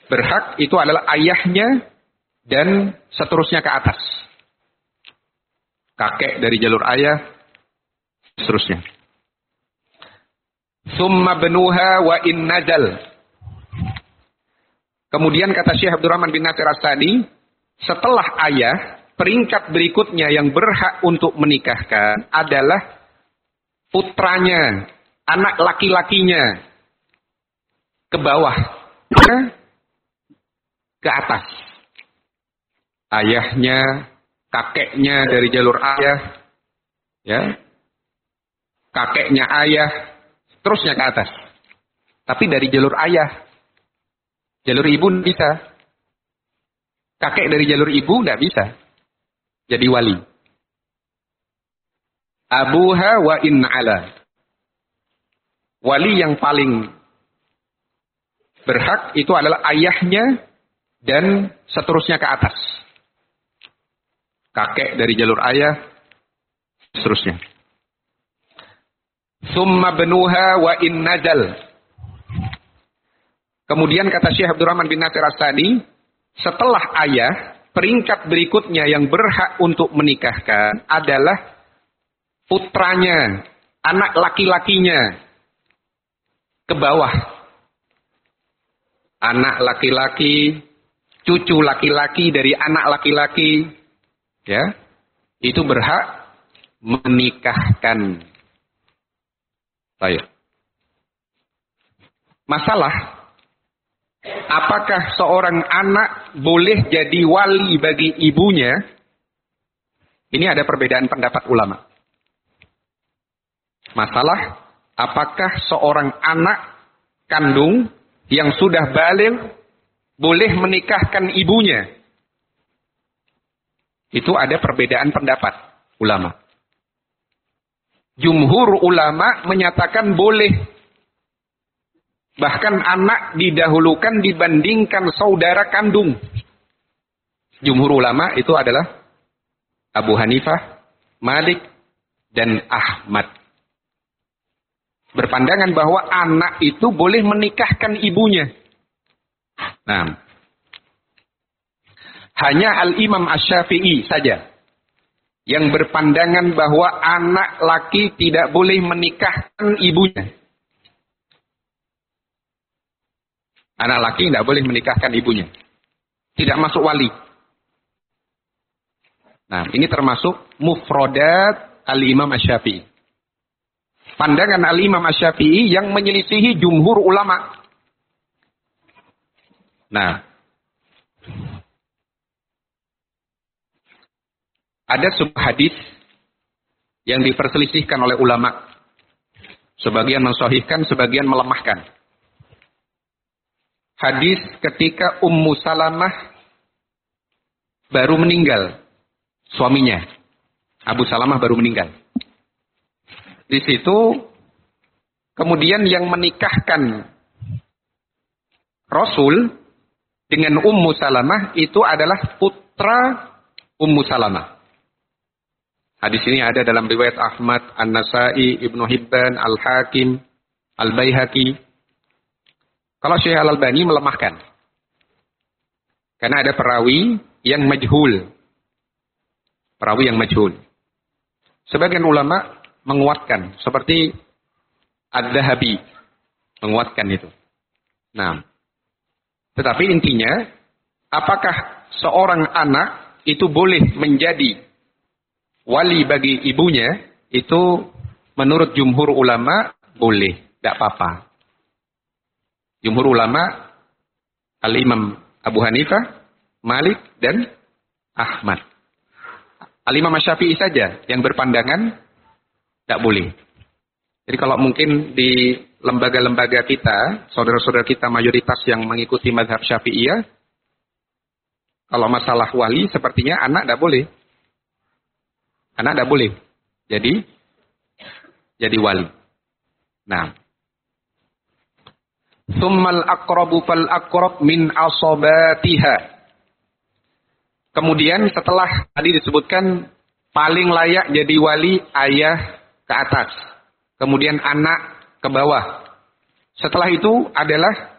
berhak itu adalah ayahnya dan seterusnya ke atas. Kakek dari jalur ayah, seterusnya. Summa benuha wa in nazal. Kemudian kata Syekh Abdurrahman bin Nasir As-Sa'di, setelah ayah, peringkat berikutnya yang berhak untuk menikahkan adalah putranya, anak laki-lakinya, ke bawah, ke atas. Ayahnya, kakeknya dari jalur ayah, ya, kakeknya ayah, terusnya ke atas. Tapi dari jalur ayah, jalur ibu tidak bisa. Kakek dari jalur ibu tidak bisa jadi wali. Abuha wa in ala. Wali yang paling berhak itu adalah ayahnya dan seterusnya ke atas. Kakek dari jalur ayah, seterusnya. Summa benuha wa in nazal. Kemudian kata Syekh Abdurrahman bin Nasir As-Sa'di, setelah ayah, peringkat berikutnya yang berhak untuk menikahkan adalah putranya, anak laki-lakinya, ke bawah. Anak laki-laki, cucu laki-laki dari anak laki-laki, ya, itu berhak menikahkan. Baik. Masalah, apakah seorang anak boleh jadi wali bagi ibunya? Ini ada perbedaan pendapat ulama. Masalah, apakah seorang anak kandung yang sudah baligh boleh menikahkan ibunya? Itu ada perbedaan pendapat ulama. Jumhur ulama menyatakan boleh. Bahkan anak didahulukan dibandingkan saudara kandung. Jumhur ulama itu adalah Abu Hanifah, Malik, dan Ahmad. Berpandangan bahwa anak itu boleh menikahkan ibunya. Nah, hanya Al-Imam Asy-Syafi'i saja yang berpandangan bahwa anak laki tidak boleh menikahkan ibunya. Anak laki tidak boleh menikahkan ibunya. Tidak masuk wali. Nah, ini termasuk mufrodat Al-Imam Asy-Syafi'i. Pandangan Al-Imam Asy-Syafi'i yang menyelisihi jumhur ulama. Nah, ada sebuah hadis yang diperselisihkan oleh ulama. Sebagian mensahihkan, sebagian melemahkan. Hadis ketika Ummu Salamah baru meninggal. Suaminya, Abu Salamah baru meninggal. Di situ, kemudian yang menikahkan Rasul dengan Ummu Salamah itu adalah putra Ummu Salamah. Hadis ini ada dalam riwayat Ahmad, An-Nasai, Ibnu Hibban, Al-Hakim, Al-Baihaqi. Kalau Syekh Al-Albani melemahkan. Karena ada perawi yang majhul. Perawi yang majhul. Sebagian ulama menguatkan. Seperti Ad-Dahabi. Menguatkan itu. Nah. Tetapi intinya. Apakah seorang anak itu boleh menjadi wali bagi ibunya? Itu menurut jumhur ulama boleh. Tidak apa-apa. Jumhur ulama Al-Imam Abu Hanifah, Malik, dan Ahmad. Al-Imam Asy-Syafi'i saja yang berpandangan tidak boleh. Jadi kalau mungkin di lembaga-lembaga kita, saudara-saudara kita mayoritas yang mengikuti mazhab Syafi'iyah, kalau masalah wali sepertinya anak tidak boleh. Anak tidak boleh. Jadi wali. Nah, Tsummal aqrabu fal aqrab min asabatiha. Kemudian setelah tadi disebutkan paling layak jadi wali ayah ke atas. Kemudian anak ke bawah. Setelah itu adalah